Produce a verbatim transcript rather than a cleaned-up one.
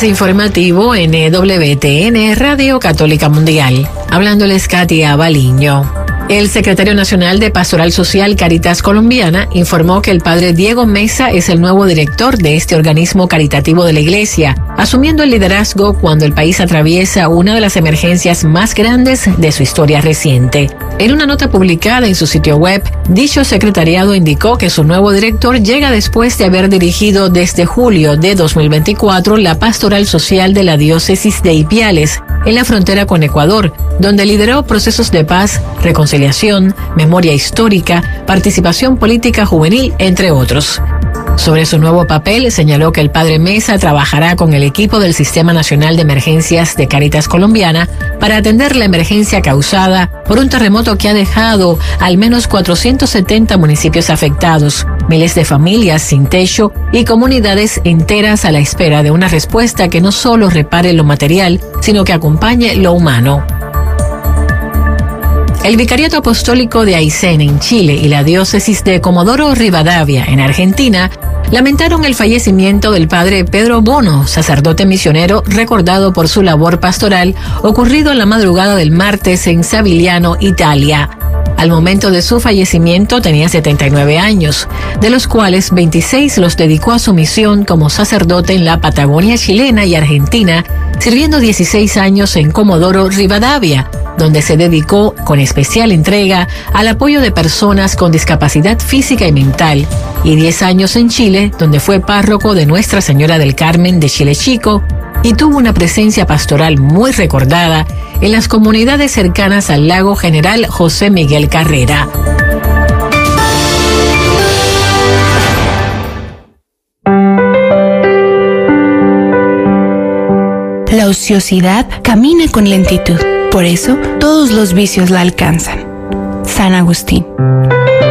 Avance informativo en W T N Radio Católica Mundial. Hablándoles Katia Baliño. El secretario nacional de Pastoral Social Caritas Colombiana informó que el padre Diego Mesa es el nuevo director de este organismo caritativo de la Iglesia, asumiendo el liderazgo cuando el país atraviesa una de las emergencias más grandes de su historia reciente. En una nota publicada en su sitio web, dicho secretariado indicó que su nuevo director llega después de haber dirigido desde julio de dos mil veinticuatro la Pastoral Social de la Diócesis de Ipiales, en la frontera con Ecuador, donde lideró procesos de paz, reconciliación, memoria histórica, participación política juvenil, entre otros. Sobre su nuevo papel, señaló que el padre Mesa trabajará con el equipo del Sistema Nacional de Emergencias de Caritas Colombiana para atender la emergencia causada por un terremoto que ha dejado al menos cuatrocientos setenta municipios afectados, miles de familias sin techo y comunidades enteras a la espera de una respuesta que no solo repare lo material, sino que acompañe lo humano. El Vicariato Apostólico de Aysén en Chile y la diócesis de Comodoro Rivadavia en Argentina lamentaron el fallecimiento del padre Pedro Bono, sacerdote misionero recordado por su labor pastoral, ocurrido en la madrugada del martes en Savigliano, Italia. Al momento de su fallecimiento tenía setenta y nueve años, de los cuales veintiséis los dedicó a su misión como sacerdote en la Patagonia chilena y Argentina, sirviendo dieciséis años en Comodoro Rivadavia, donde se dedicó con especial entrega al apoyo de personas con discapacidad física y mental, y diez años en Chile, donde fue párroco de Nuestra Señora del Carmen de Chile Chico, y tuvo una presencia pastoral muy recordada en las comunidades cercanas al lago General José Miguel Carrera. La ociosidad camina con lentitud, por eso todos los vicios la alcanzan. San Agustín.